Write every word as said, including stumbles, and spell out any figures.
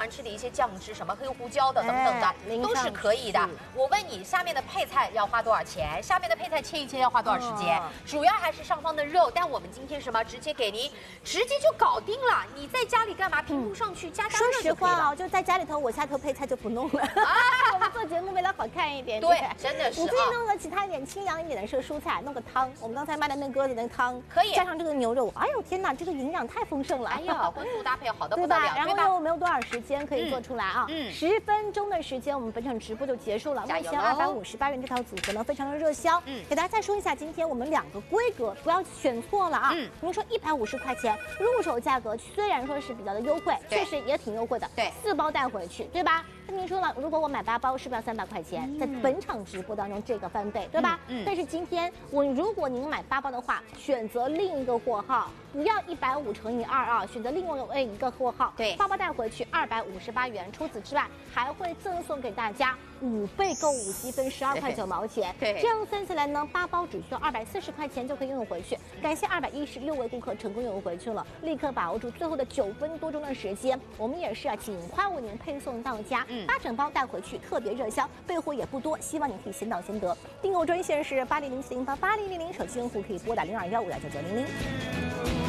欢吃的一些酱汁，什么黑胡椒的等等的， 哎都是可以的。我问你，下面的配菜要花多少钱？下面的配菜切一切要花多少时间？ 哦、 主要还是上方的肉，但我们今天什么直接给您，直接就搞定了。你在家里干嘛？平铺上去加加热就可以了。 说实话哦，就在家里头，我下头配菜就不弄了。啊，我们做节目为了好看一点。 对，真的是。 你可以弄个其他一点清凉一点的是蔬菜，弄个汤。我们刚才卖的那鸽子的汤可以， 加上这个牛肉，哎呦天哪，这个营养太丰盛了。 哎呀，荤素搭配好的不对吧？ 得了， 然后又没有多少时间可以做出来啊。 嗯， 十分钟的时间，我们本场直播就结束了。目前二百五十八元这套组合呢，非常的热销。嗯，给大家再说一下，今天我们两个规格不要选错了啊。嗯，您说一百五十块钱入手价格，虽然说是比较的优惠，确实也挺优惠的。对，四包带回去，对吧？那您说了，如果我买八包，是不是要三百块钱？在本场直播当中，这个翻倍，对吧？嗯。但是今天我如果您买八包的话，选择另一个货号，不要一百五乘以二啊，选择另外一个货号，对，八包带回去二百五十八元。除此之外，还会赠送给大家五倍购物积分，十二块九毛钱。对，这样算下来呢，八包只需要二百四十块钱就可以拥有回去。感谢二百一十六位顾客成功拥有回去了，立刻把握住最后的九分多钟的时间，我们也是啊，尽快为您配送到家。嗯，八整包带回去，特别热销，备货也不多，希望你可以先到先得。订购专线是八零零七零八八零零零，手机用户可以拨打零二幺五幺九九零零。